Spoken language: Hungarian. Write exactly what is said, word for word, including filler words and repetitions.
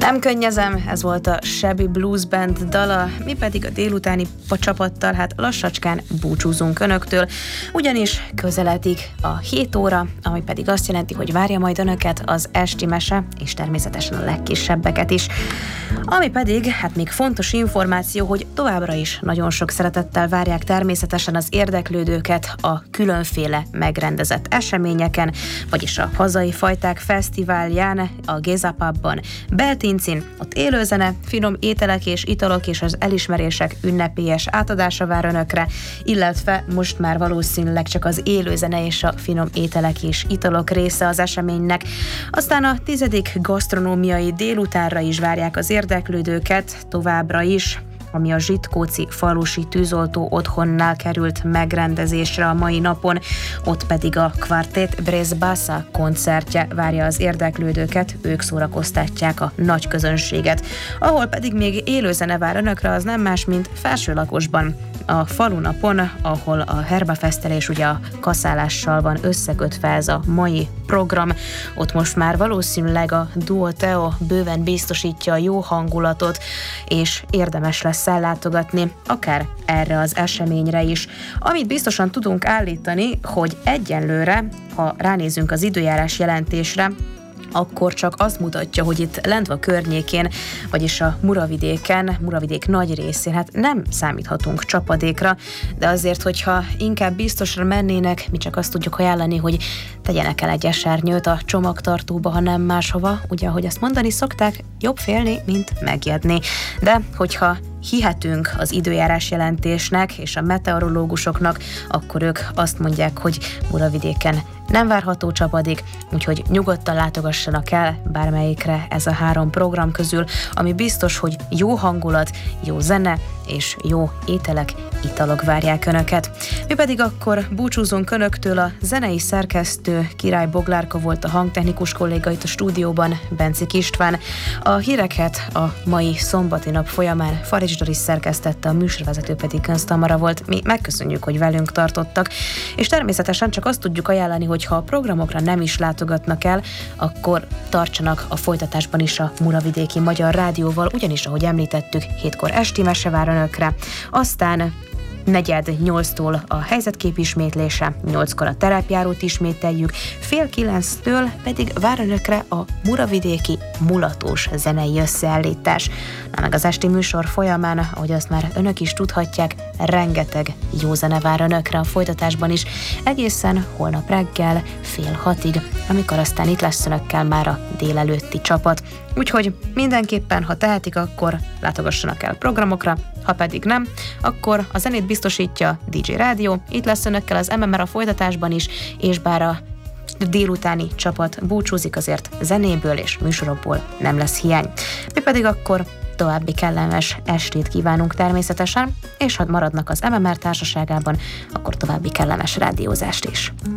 Nem könnyezem, ez volt a Shabby Blues Band dala, mi pedig a délutáni csapattal hát lassacskán búcsúzunk önöktől, ugyanis közeledik a hét óra, ami pedig azt jelenti, hogy várja majd önöket az esti mese, és természetesen a legkisebbeket is. Ami pedig, hát még fontos információ, hogy továbbra is nagyon sok szeretettel várják természetesen az érdeklődőket a különféle megrendezett eseményeken, vagyis a Hazai Fajták Fesztiválján, a Géza Pubban, Beltincin, ott élőzene, finom ételek és italok és az elismerések ünnepélyes átadása vár önökre, illetve most már valószínűleg csak az élőzene és a finom ételek és italok része az eseménynek. Aztán a tizedik gasztronómiai délutánra is várják az érdeklődőket továbbra is, ami a Zsitkóci falusi tűzoltó otthonnál került megrendezésre a mai napon, ott pedig a Quartet Brass Bassa koncertje várja az érdeklődőket, ők szórakoztatják a nagy közönséget. Ahol pedig még élőzene vár önökre, az nem más, mint Felsőlakosban, a falunapon, ahol a herbafesztelés ugye a kaszálással van összekötve ez a mai program. Ott most már valószínűleg a Duo Teo bőven biztosítja a jó hangulatot, és érdemes lesz ellátogatni, akár erre az eseményre is. Amit biztosan tudunk állítani, hogy egyenlőre, ha ránézünk az időjárás jelentésre, akkor csak azt mutatja, hogy itt Lendva környékén, vagyis a Muravidéken, Muravidék nagy részén, hát nem számíthatunk csapadékra, de azért, hogyha inkább biztosra mennének, mi csak azt tudjuk ajánlani, hogy tegyenek el egy esernyőt a csomagtartóba, ha nem máshova, ugye, ahogy azt mondani szokták, jobb félni, mint megijedni. De hogyha hihetünk az időjárás jelentésnek és a meteorológusoknak, akkor ők azt mondják, hogy Muravidéken nem várható csapadék, úgyhogy nyugodtan látogassanak el bármelyikre ez a három program közül, ami biztos, hogy jó hangulat, jó zene és jó ételek, italok várják önöket. Mi pedig akkor búcsúzunk önöktől, a zenei szerkesztő Király Boglárka volt, a hangtechnikus kolléga itt a stúdióban, Bencik István. A híreket a mai szombati nap folyamán Farics Doris szerkesztette, a műsorvezető pedig Könz Tamara volt. Mi megköszönjük, hogy velünk tartottak, és természetesen csak azt tudjuk ajánlani, hogy ha a programokra nem is látogatnak el, akkor tartsanak a folytatásban is a Muravidéki Magyar Rádióval, ugyanis, ahogy említettük, hétkor esti mese vár önökre, aztán negyed nyolctól a helyzetkép ismétlése, nyolckor a terepjárót ismételjük, fél kilenctől pedig vár önökre a muravidéki mulatós zenei összeállítás. Na meg az esti műsor folyamán, ahogy azt már önök is tudhatják, rengeteg jó zene vár önökre a folytatásban is, egészen holnap reggel fél hatig, amikor aztán itt lesz önökkel már a délelőtti csapat. Úgyhogy mindenképpen, ha tehetik, akkor látogassanak el programokra, ha pedig nem, akkor a zenét biztosítja dé dzsé Rádió, itt lesz önökkel az em em er a folytatásban is, és bár a délutáni csapat búcsúzik, azért zenéből és műsorokból nem lesz hiány. Mi pedig akkor további kellemes estét kívánunk természetesen, és ha maradnak az em em er társaságában, akkor további kellemes rádiózást is.